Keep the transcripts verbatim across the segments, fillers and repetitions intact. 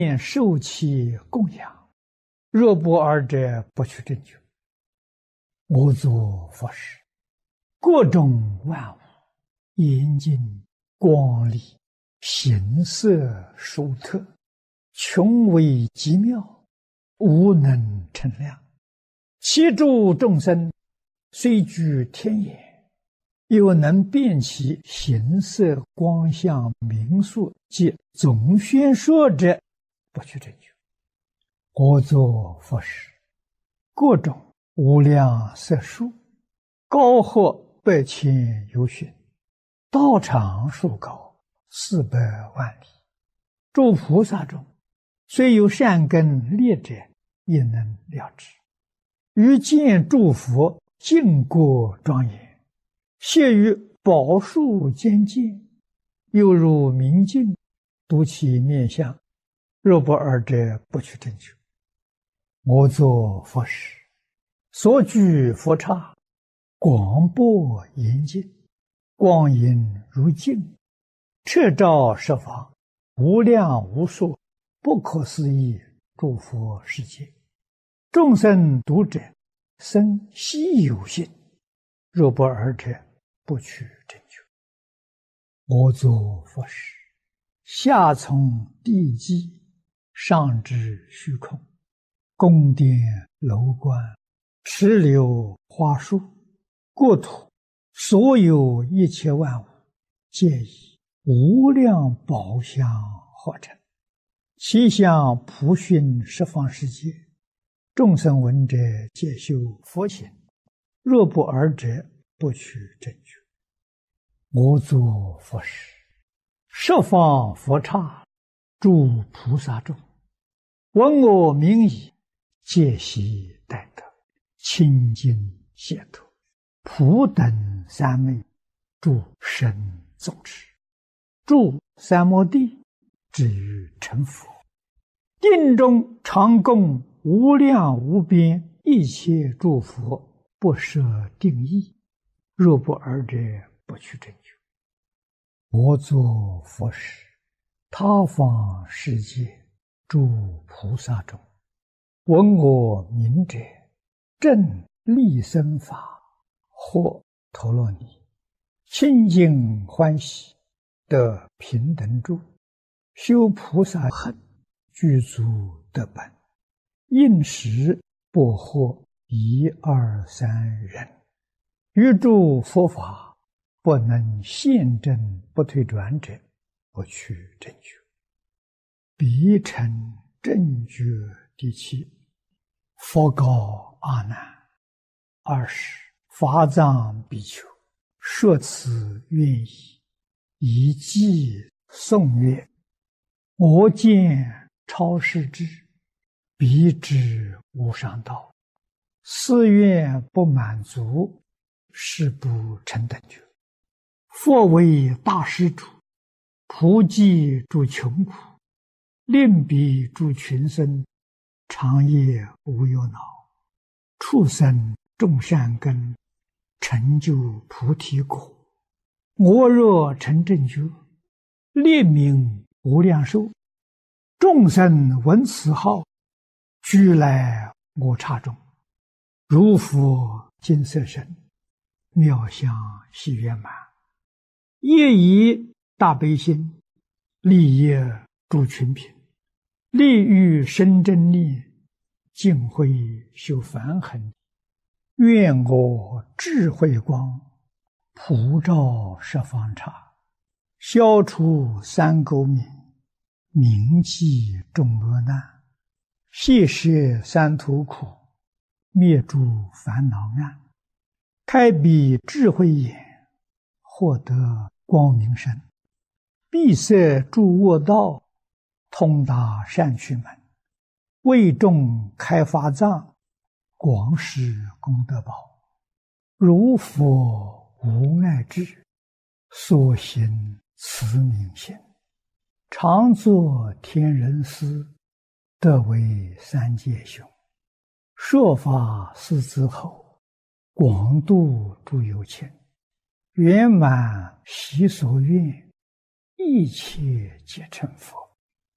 念受其供养，若不尔者，不取正觉。我作佛时，各种万物，严净光丽，形色殊特，穷微极妙，无能称量。其诸众生，虽居天眼，又能辨其形色光相名数及总宣说者，不取正觉。我作佛时，各种无量色数，高或百千由旬，道长数高，四百万里。诸菩萨中，虽有善根劣者，也能了知。于见诸佛净国庄严，谢于宝树间见，又如明镜，睹其面相，若不尔者，不取正觉。我作佛时，所居佛刹，广博严净，光影如镜，彻照十方，无量无数，不可思议诸佛世界。众生读者，生希有信，若不尔者，不取正觉。我作佛时，下从地基，上至虚空，宫殿楼观，池流花树，国土，所有一切万物，皆以无量宝相合成，其相普熏十方世界。众生闻者，皆修佛行，若不尔者，不取正觉。我作佛时，十方佛刹，诸菩萨众，闻我名已，皆悉待得，清净解脱，普等三昧，诸神众持，住三摩地，至于成佛。定中常供无量无边一切诸佛，不设定义，若不尔者，不取正觉。我作佛时，他方世界诸菩萨中，闻我名者，正利生法，或陀罗尼，清净欢喜，得平等住，修菩萨行，具足得本，应时不获一二三人。于诸佛法，不能现证不退转者，不取正觉。彼成正觉第七。佛告阿难：二十法藏比丘，说此愿意，以偈颂曰：我见超世智，彼知无上道，誓愿不满足，誓不成等觉。佛为大施主，普济诸穷苦，令彼诸群生，长夜无忧恼，畜生种善根，成就菩提果。我若成正觉，列名无量寿，众生闻此号，俱来我刹中，如佛金色身，妙相喜圆满，业以大悲心，利益诸群品，利欲生真力，尽慧修梵行。愿我智慧光，普照十方刹，消除三垢冥，铭记众恶难，谢摄三途苦，灭诸烦恼暗，开彼智慧眼，获得光明身，闭塞诸恶道，通达善趣门，为众开法藏，广施功德宝。如佛无碍智，所行慈悯心，常作天人师，得为三界雄。说法四之后，广度诸有情，圆满习所愿，一切皆成佛。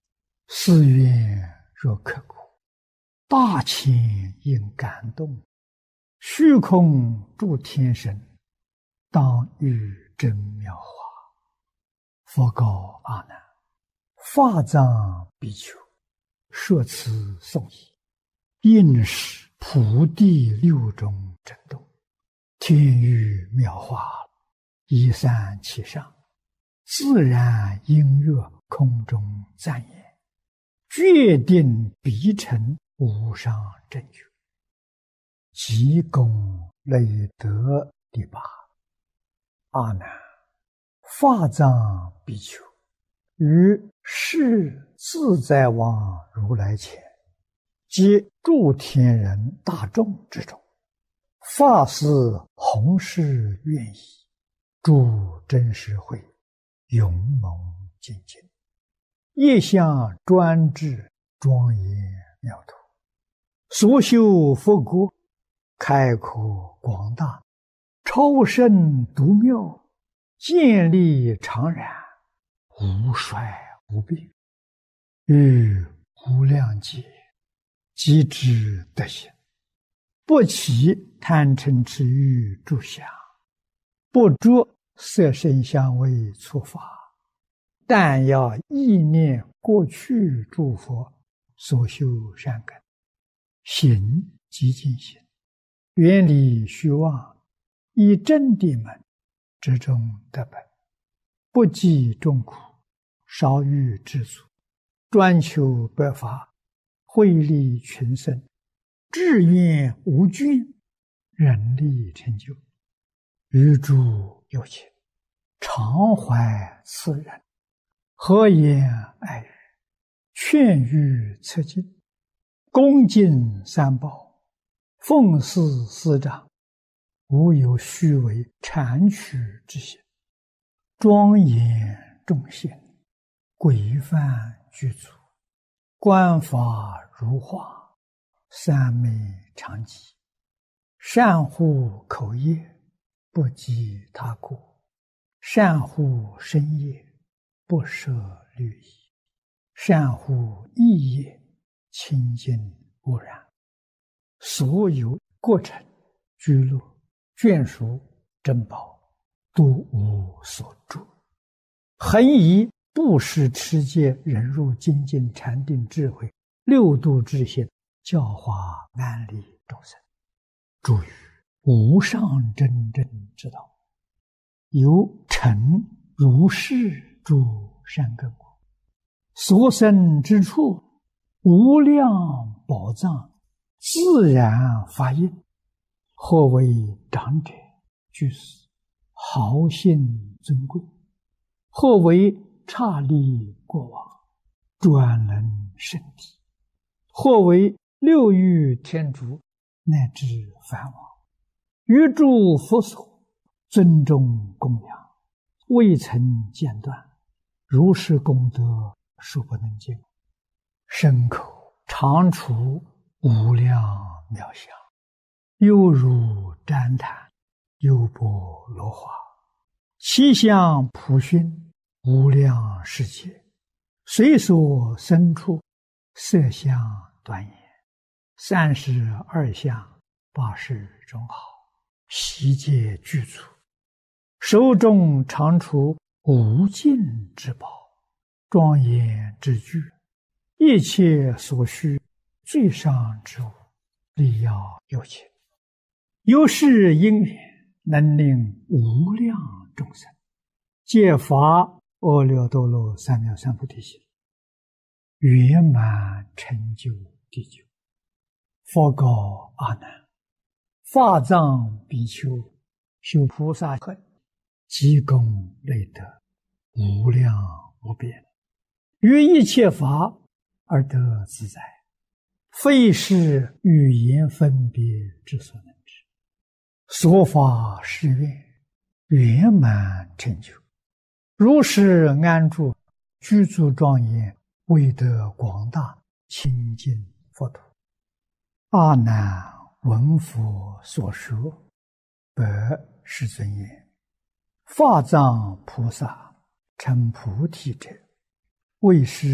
寺院若刻苦，大千应感动。虚空诸天神，当遇真妙法。佛告阿难：法藏比丘，说此颂已，应是普地六种震动，天雨妙法，一散其上，自然音乐空中赞言，决定必成无上正觉。即功累德第八。阿难，法藏比丘于世自在王如来前，及诸天人大众之中，发誓弘誓愿意，诸真实会勇猛精进，业相专制庄严妙土，所修佛国开阔广大，超胜独妙，建立常然，无衰无病，于无量劫即知德行，不起贪嗔痴欲诸相，不着色声香味触法，但要意念过去诸佛所修善根，行即进行，远离虚妄，以真谛门之中得本，不计众苦，少欲知足，专求百法，惠利群生，志愿无倦，人力成就。于诸有情，常怀慈仁，和颜爱语，劝喻策进，恭敬三宝，奉事师长，无有虚伪谄曲之心，庄严众贤，规范具足，观法如画，三昧常寂，善护口业，不及他过，善护身业，不舍律仪，善护意业，清净无染，所有过程居乐眷属珍宝，都无所著，恒以布施持戒忍辱精进禅定智慧六度之心，教化安利众生，诸于无上真正之道，由成如是诸善根果，所生之处无量宝藏，自然发应，或为长者居士，豪信尊贵，或为刹利过往，专能圣体，或为六欲天竺，乃至梵王，于诸佛所尊重供养，未曾间断，如是功德数不能尽，身口常处无量妙相，犹如旃檀，优波罗花，其相普熏，无量世界，随所生处，色相端严，三十二相，八十种好，悉皆具足，手中常处无尽之宝，庄严之具，一切所需最上之物，力要有情，有是因缘，能令无量众生皆发阿耨多罗三藐三菩提心，圆满成就地久。佛告阿难：法藏比丘修菩萨恨，积功累德，无量无边，于一切法而得自在，非是语言分别之所能知。所发誓愿，圆满成就，如是安住，居住庄严，威德广大，清净佛土。阿难闻佛所说，白世尊言：法藏菩萨成菩提者，为师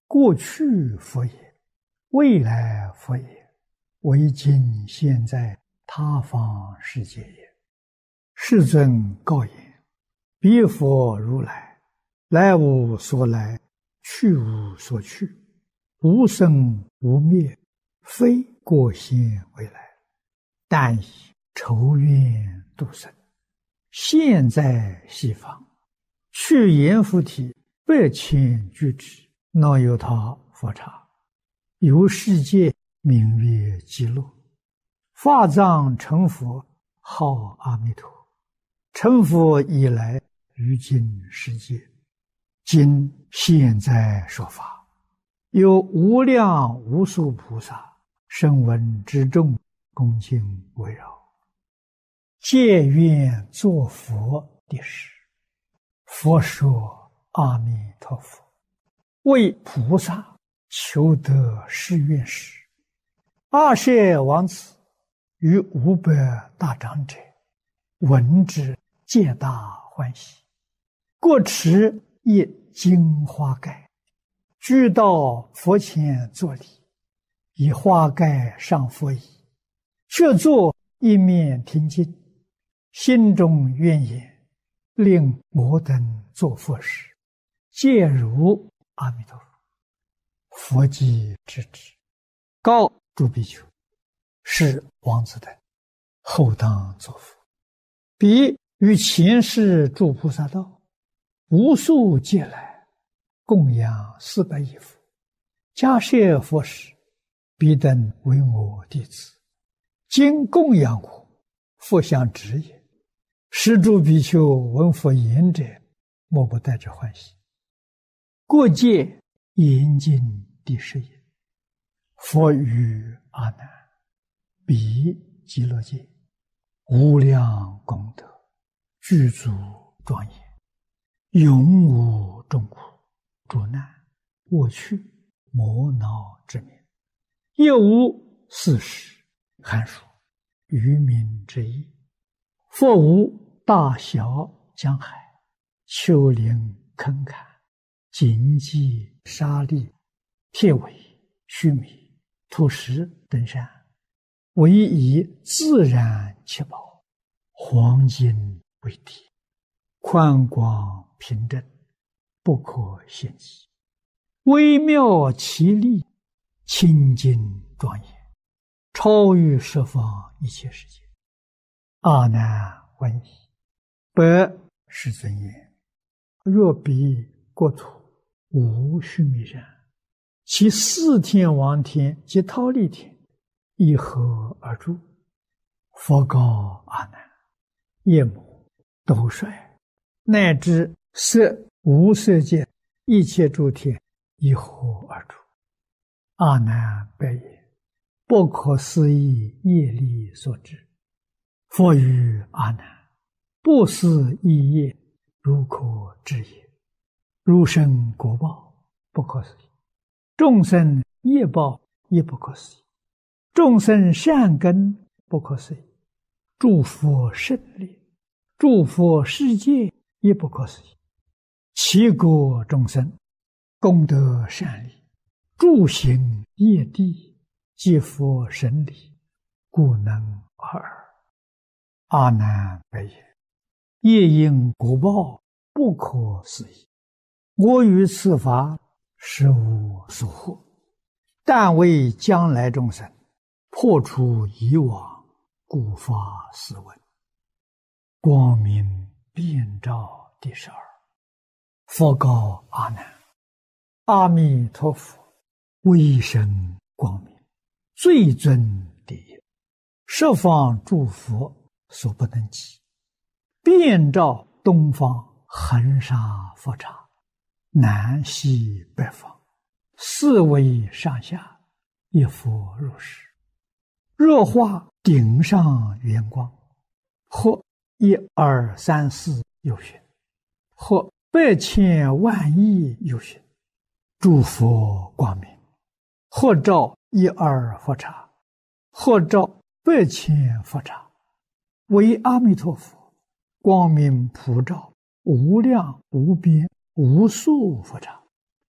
过去佛也，未来佛也，为今现在他方世界也。世尊告言：彼佛如来，来无所来，去无所去，无生无灭，非过现未来，但以仇怨度生。现在西方，去阎浮提百千俱胝，那由他佛刹，由世界名曰极乐。法藏成佛，号阿弥陀。成佛以来，于今世界，今现在说法，有无量无数菩萨声闻之众，恭敬围绕，皆愿作佛的事。佛说：阿弥陀佛，为菩萨求得誓愿时，阿舍王子与五百大长者闻之，皆大欢喜，各持一金花盖，俱到佛前作礼，以花盖上佛椅，却坐一面听经，心中愿言：令我等作佛时，皆如阿弥陀佛。佛即知之，告诸比丘：是王子等后当作佛。彼于前世诸菩萨道，无数劫来，供养四百亿佛，迦叶佛时，彼等为我弟子，今供养我，佛相知也。是诸比丘闻佛言者，莫不带着欢喜。过界严禁第十也。佛语阿难：彼极乐界，无量功德，具足庄严，永无众苦、诸难、过去、磨恼之名，也无四时、寒暑、愚民之意。佛无大小江海、丘陵坑坎、荆棘沙砾、铁苇须弥、土石等山，唯以自然七宝，黄金为体，宽广平正，不可限计，微妙奇丽，清净庄严，超于十方一切世界。阿难闻已，白世尊言：若彼国土无须弥山，其四天王天及忉利天一合而住。佛告阿难：夜母、斗率，乃至色无色界一切诸天一合而住。阿难白言：不可思议业力所致。佛语阿难：不思议业，如可知也。如生果报，不可思议；众生业报，也不可思议；众生善根，不可思议；诸佛胜利，诸佛世界，也不可思议。其国众生，功德善利，诸行业地，皆佛神力，故能尔。阿难白言：业因果报，不可思议。我于此法，实无所获，但为将来众生破除以往，故发斯文。光明遍照第十二。佛告阿难：阿弥陀佛，威神光明，最尊第一，十方诸佛所不能及，遍照东方恒沙佛刹，南西北方，四维上下，一佛如是。若化顶上圆光，或一二三四有寻，或百千万亿有寻，诸佛光明，或照一二佛刹，或照百千佛刹，为阿弥陀佛，光明普照无量无边无数佛刹。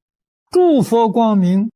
诸佛光明